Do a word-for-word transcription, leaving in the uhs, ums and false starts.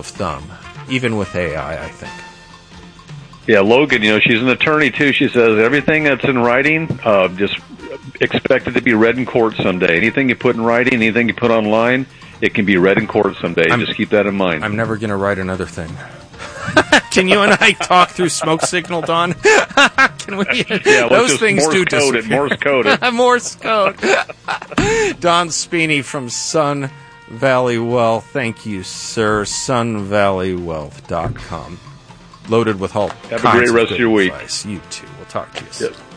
of thumb, even with A I, I think. Yeah, Logan, you know, she's an attorney, too. She says everything that's in writing, uh, just expect it to be read in court someday. Anything you put in writing, anything you put online, it can be read in court someday. I'm, just keep that in mind. I'm never going to write another thing. Can you and I talk through smoke signal, Don? Can we? Yeah, those things Morse do code it. Morse code it. Morse code. Don Spini from Sun Valley Wealth. Thank you, sir. sun valley wealth dot com. Loaded with all Have kinds a great rest of, of your week. Advice. You too. We'll talk to you soon. Yes.